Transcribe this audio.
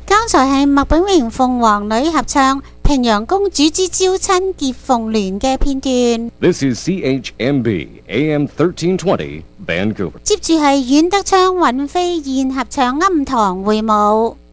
剛才係麥炳榮鳳凰女合唱《平陽公主之招親結鳳聯》嘅片段。 This is CHMB AM 1320 Vancouver。 接住係阮德昌、尹飛燕合唱《庵堂會舞》。